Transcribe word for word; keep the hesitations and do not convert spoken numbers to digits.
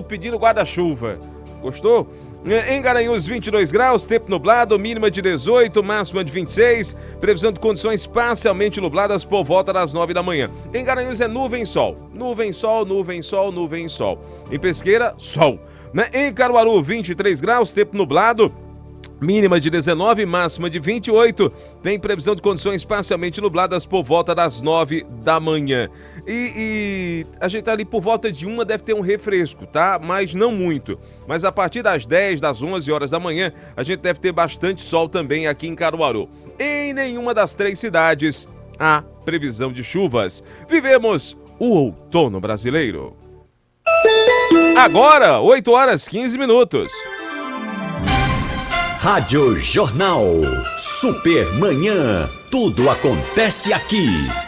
pedindo guarda-chuva. Gostou? Em Garanhuns, vinte e dois graus, tempo nublado, mínima de dezoito, máxima de vinte e seis, previsão de condições parcialmente nubladas por volta das nove da manhã. Em Garanhuns é nuvem e sol, nuvem, sol, nuvem, sol, nuvem e sol. Em Pesqueira, sol. Em Caruaru, vinte e três graus, tempo nublado, mínima de dezenove, máxima de vinte e oito, tem previsão de condições parcialmente nubladas por volta das nove da manhã. E, e a gente tá ali por volta de uma, deve ter um refresco, tá? Mas não muito. Mas a partir das dez, das onze horas da manhã, a gente deve ter bastante sol também aqui em Caruaru. Em nenhuma das três cidades há previsão de chuvas. Vivemos o outono brasileiro. Agora, oito horas e quinze minutos. Rádio Jornal. Super Manhã. Tudo acontece aqui.